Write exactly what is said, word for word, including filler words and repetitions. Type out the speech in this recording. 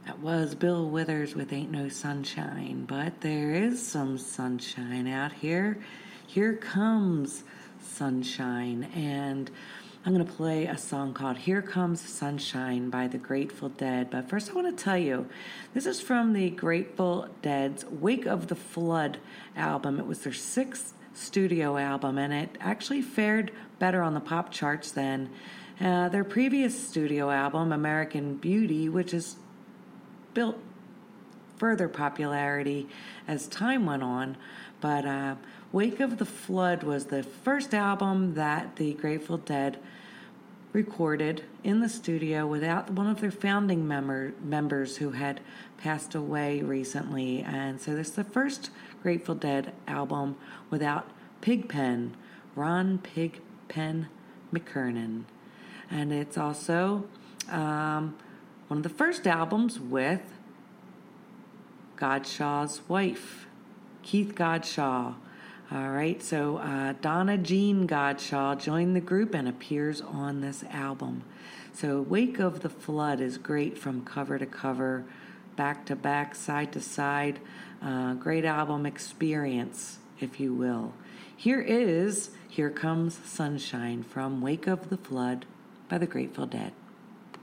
That was Bill Withers with Ain't No Sunshine, but there is some sunshine out here. Here comes sunshine, and I'm going to play a song called Here Comes Sunshine by the Grateful Dead. But first I want to tell you, this is from the Grateful Dead's Wake of the Flood album. It was their sixth studio album, and it actually fared better on the pop charts than uh, their previous studio album, American Beauty, which is built further popularity as time went on. But uh, Wake of the Flood was the first album that the Grateful Dead recorded in the studio without one of their founding member, members who had passed away recently. And so this is the first Grateful Dead album without Pigpen, Ron Pigpen McKernan. And it's also um, one of the first albums with Godshaw's wife, Keith Godshaw. All right, so uh, Donna Jean Godshaw joined the group and appears on this album. So Wake of the Flood is great from cover to cover, back to back, side to side. Uh, great album experience, if you will. Here is Here Comes Sunshine from Wake of the Flood by the Grateful Dead.